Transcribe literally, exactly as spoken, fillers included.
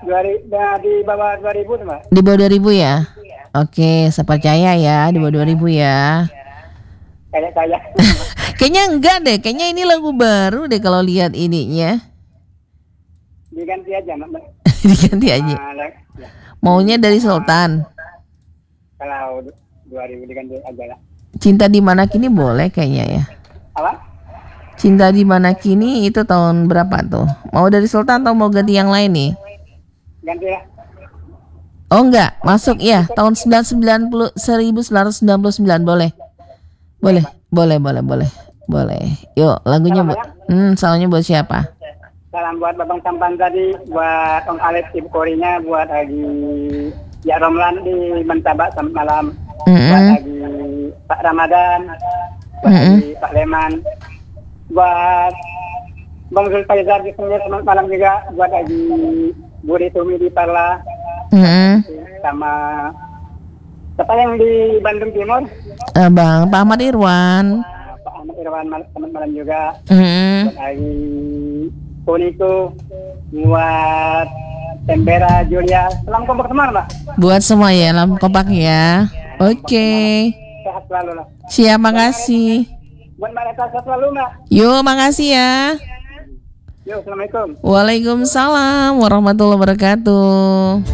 dua ribu, di bawah dua ribu tuh, Mbak. Di bawah dua ribu ya? Oke, saya percaya ya, di bawah dua ribu ya. Kayak saya. Kayaknya enggak deh, kayaknya ini lagu baru deh kalau lihat ininya. Diganti aja, Mbak. Diganti aja. Nah, ya. Maunya dari Sultan. Kalau dua ribu diganti aja lah. Cinta di Mana Kini boleh kayaknya ya. Apa? Cinta di Mana Kini itu tahun berapa tuh? Mau dari Sultan atau mau ganti yang lain nih? Ganti ya. Oh enggak, masuk ya. Tahun sembilan sembilan puluh seribu sembilan ratus sembilan puluh sembilan boleh. Boleh, boleh, boleh, boleh. Boleh. Yuk, lagunya buat hmm, soalnya buat siapa? Salam buat Babang Sampan tadi, buat Om Alex Ibu Korinya, buat lagi Ya Romlan di Mentabak selamat malam. Mm-mm. Buat lagi Pak Ramadan, buat Mm-mm. lagi Pak Leman, buat Bang Zulfaizar di sini selamat malam juga, buat lagi Budi Tumi di Parla, Mm-mm. sama siapa yang di Bandung Timur, Eh, Bang Pak Ahmad Irwan. Nah, Pak Ahmad Irwan mal- selamat malam juga, Mm-mm. buat lagi Kuniko, buat Tembera Julia, salam kompak semua Mbak. Buat semua ya, lam kompak ya. Oke. Sehat selalu lah. Siap, makasih. Buat Mbak Reta sehat selalu Mbak. Yuk, makasih ya. Yuk, assalamualaikum. Waalaikumsalam warahmatullahi wabarakatuh.